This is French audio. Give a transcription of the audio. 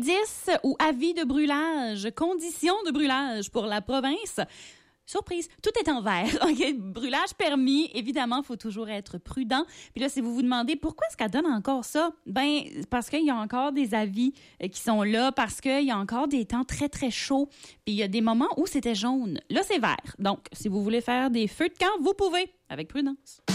indices ou avis de brûlage, conditions de brûlage pour la province. Surprise, tout est en vert. OK, brûlage permis. Évidemment, il faut toujours être prudent. Puis là, si vous vous demandez pourquoi est-ce qu'elle donne encore ça, ben parce qu'il y a encore des avis qui sont là, parce qu'il y a encore des temps très, très chauds. Puis il y a des moments où c'était jaune. Là, c'est vert. Donc, si vous voulez faire des feux de camp, vous pouvez, avec prudence.